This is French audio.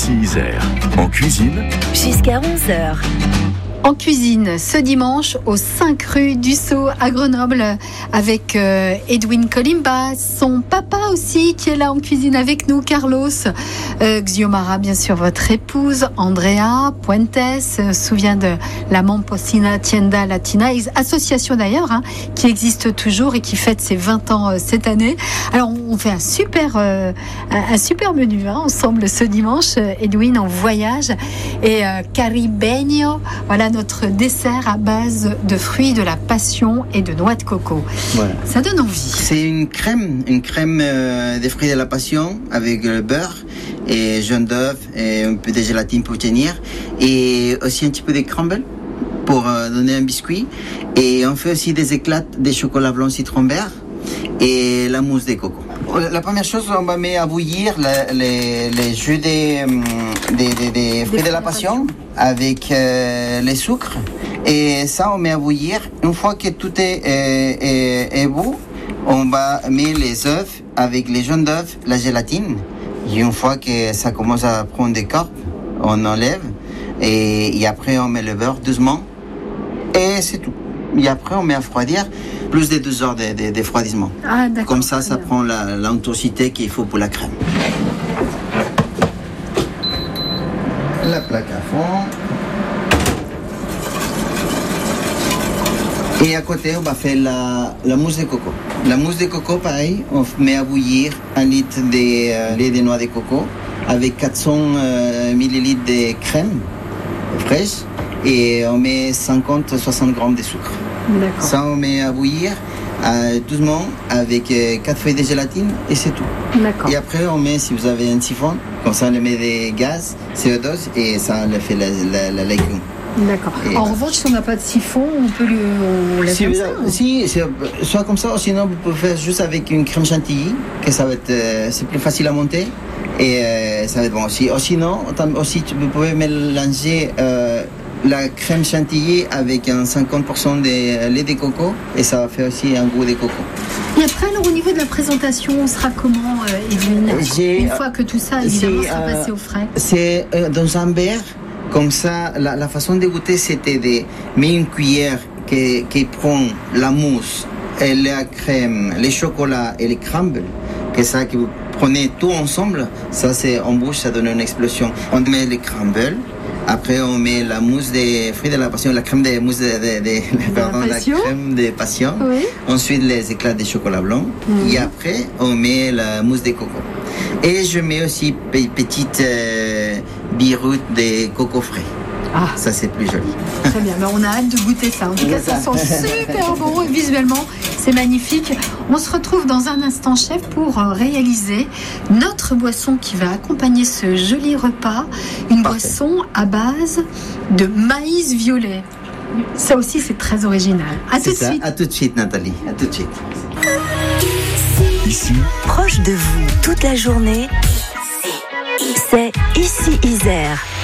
Ici Isère. En cuisine, jusqu'à 11h. En cuisine, ce dimanche, au 5 rue du Sceau à Grenoble, avec Edwin Colimba, son papa aussi qui est là en cuisine avec nous, Carlos, Xiomara, bien sûr, votre épouse, Andrea Puentes, souvient de la Momposina Tienda Latina, association d'ailleurs, qui existe toujours et qui fête ses 20 ans cette année. Alors, on fait un super menu ensemble ce dimanche, Edwin en voyage, et Caribeño, voilà notre dessert à base de fruits de la passion et de noix de coco. Voilà. Ça donne envie. C'est une crème des fruits de la passion avec le beurre et jaune d'œuf et un peu de gélatine pour tenir et aussi un petit peu de crumble pour donner un biscuit. Et on fait aussi des éclats de chocolat blanc citron vert et la mousse de coco. La première chose, on va mettre à bouillir les jus des fruits de la passion avec les sucres. Et ça, on met à bouillir. Une fois que tout est beau, on va mettre les œufs avec les jaunes d'œufs, la gélatine. Et une fois que ça commence à prendre des corps, on enlève. Et après, on met le beurre doucement. Et c'est tout. Et après, on met à refroidir. Plus de 2 heures de refroidissement. Ah, d'accord. Comme ça prend l'intensité qu'il faut pour la crème. La plaque à fond. Et à côté, on va faire la mousse de coco. La mousse de coco, pareil, on met à bouillir 1 litre de lait de noix de coco avec 400 millilitres de crème fraîche et on met 50-60 grammes de sucre. D'accord. Ça, on met à bouillir doucement avec 4 feuilles de gélatine et c'est tout. D'accord. Et après, on met, si vous avez un siphon, comme ça, on met des gaz, CO2 et ça, on fait la légume. D'accord. En revanche, si on n'a pas de siphon, on peut on laisse comme ça. Si, soit comme ça, ou sinon, vous pouvez faire juste avec une crème chantilly, que ça va être, c'est plus facile à monter et ça va être bon aussi. Ou sinon, aussi, vous pouvez mélanger la crème chantilly avec un 50% de lait de coco et ça va faire aussi un goût de coco. Et après, alors, au niveau de la présentation, on sera comment, Edwin ? Une fois que tout ça, évidemment, sera passé au frais. C'est dans un verre, comme ça, la façon de goûter, c'était de mettre une cuillère qui prend la mousse, et la crème, les chocolats et les crumbles, que ça, que vous prenez tout ensemble, ça, c'est en bouche, ça donne une explosion. On met les crumbles. Après, on met la mousse des fruits de la passion, la crème de mousse la crème de passion. Oui. Ensuite, les éclats de chocolat blanc. Et après, on met la mousse de coco. Et je mets aussi petite biroute de coco frais. Ah. Ça, c'est plus joli. Très bien. Ben, on a hâte de goûter ça. En tout cas, ça sent super bon. Et visuellement, c'est magnifique. On se retrouve dans un instant, chef, pour réaliser notre boisson qui va accompagner ce joli repas. Une boisson à base de maïs violet. Ça aussi, c'est très original. À tout de suite. À tout de suite, Nathalie. À tout de suite. ici, Proche de vous toute la journée, c'est Ici Isère.